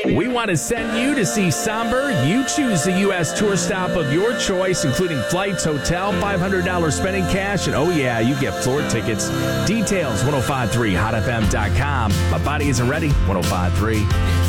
We want to send you to see Somber. You choose the U.S. tour stop of your choice, including flights, hotel, $500 spending cash, and oh yeah, you get floor tickets. Details, 1053hotfm.com. My body isn't ready, 1053.